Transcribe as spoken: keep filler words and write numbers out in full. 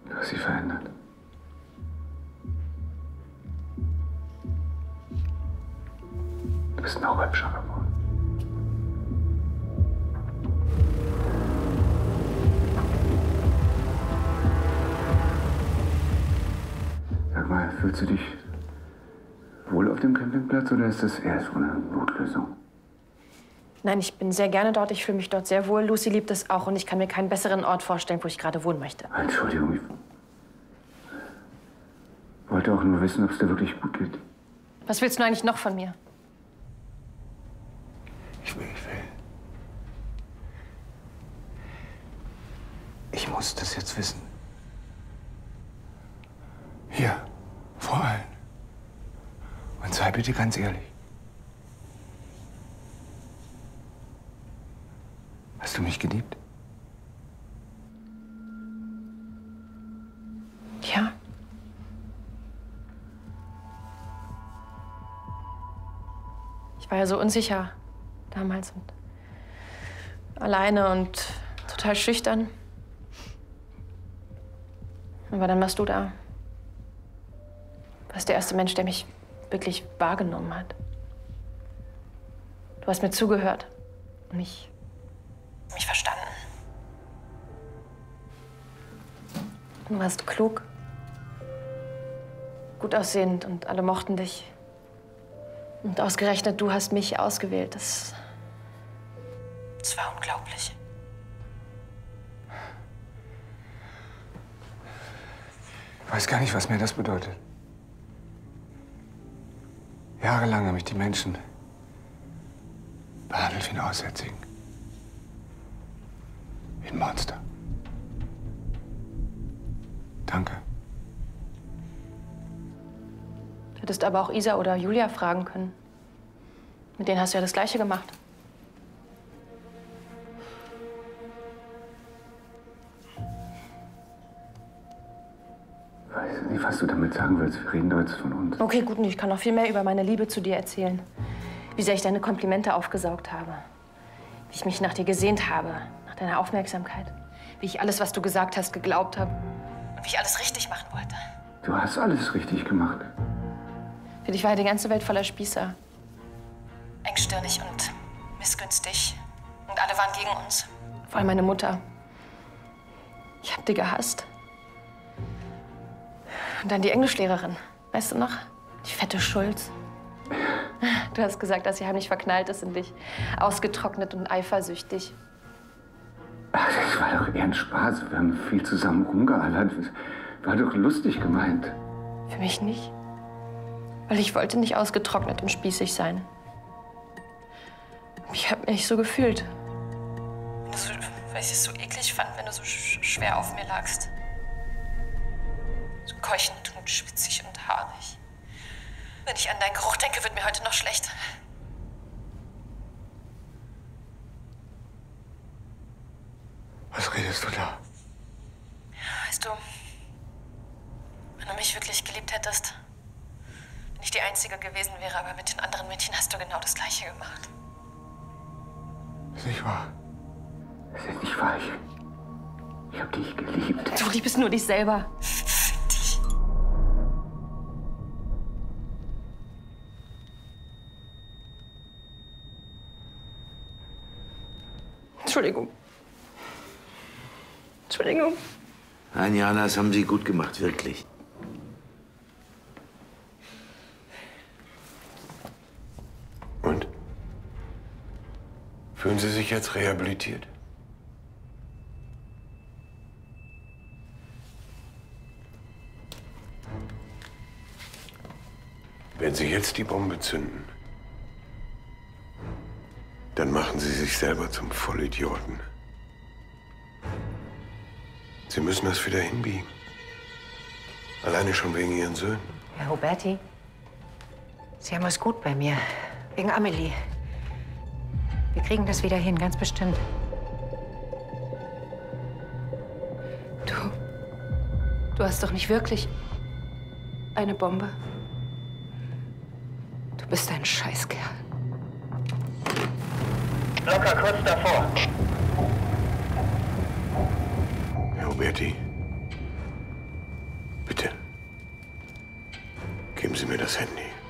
Du hast sie verändert. Du bist noch hübscher geworden. Sag mal, fühlst du dich wohl auf dem Campingplatz oder ist das eher so eine Notlösung? Nein, ich bin sehr gerne dort. Ich fühle mich dort sehr wohl. Lucy liebt es auch und ich kann mir keinen besseren Ort vorstellen, wo ich gerade wohnen möchte. Entschuldigung, ich wollte auch nur wissen, ob es dir wirklich gut geht. Was willst du eigentlich noch von mir? Ich will, ich will. Ich muss das jetzt wissen. Hier, vor allen. Und sei bitte ganz ehrlich. Hast du mich geliebt? Ja. Ich war ja so unsicher damals und alleine und total schüchtern. Aber dann warst du da. Du warst der erste Mensch, der mich wirklich wahrgenommen hat. Du hast mir zugehört und mich, mich verstanden. Du warst klug, gut aussehend und alle mochten dich. Und ausgerechnet du hast mich ausgewählt. Das, das war unglaublich. Ich weiß gar nicht, was mir das bedeutet. Jahrelang haben mich die Menschen behandelt wie einen Aussätzigen. Wie ein Monster. Danke. Du hättest aber auch Isa oder Julia fragen können. Mit denen hast du ja das Gleiche gemacht. Ich weiß nicht, was du damit sagen willst. Wir reden doch jetzt von uns. Okay, gut, und ich kann noch viel mehr über meine Liebe zu dir erzählen. Wie sehr ich deine Komplimente aufgesaugt habe. Wie ich mich nach dir gesehnt habe, nach deiner Aufmerksamkeit. Wie ich alles, was du gesagt hast, geglaubt habe. Und wie ich alles richtig machen wollte. Du hast alles richtig gemacht. Für dich war ja die ganze Welt voller Spießer. Engstirnig und missgünstig. Und alle waren gegen uns. Vor allem meine Mutter. Ich hab die gehasst. Und dann die Englischlehrerin. Weißt du noch? Die fette Schulz. Du hast gesagt, dass sie heimlich verknallt ist in dich. Ausgetrocknet und eifersüchtig. Ach, das war doch eher ein Spaß. Wir haben viel zusammen rumgeallert. War doch lustig gemeint. Für mich nicht. Weil ich wollte nicht ausgetrocknet und spießig sein. Ich habe mich so gefühlt. So, weil ich es so eklig fand, wenn du so sch schwer auf mir lagst. So keuchend und schwitzig und haarig. Wenn ich an deinen Geruch denke, wird mir heute noch schlecht. Was redest du da? Weißt du, wenn du mich wirklich geliebt hättest, wenn ich die Einzige gewesen wäre, aber mit den anderen Mädchen hast du genau das Gleiche gemacht. Das ist nicht wahr. Das ist nicht wahr. Ich, ich hab dich geliebt. Du liebst nur dich selber. Fick dich. Entschuldigung. Entschuldigung. Nein, Jana, das haben Sie gut gemacht, wirklich. Und? Fühlen Sie sich jetzt rehabilitiert? Wenn Sie jetzt die Bombe zünden, dann machen Sie sich selber zum Vollidioten. Sie müssen das wieder hinbiegen. Alleine schon wegen Ihren Söhnen. Herr Huberti, Sie haben es gut bei mir. Wegen Amelie. Wir kriegen das wieder hin, ganz bestimmt. Du. Du hast doch nicht wirklich eine Bombe. Du bist ein Scheißkerl. Locker kurz davor. Herr Huberti, Geben Sie mir das Handy.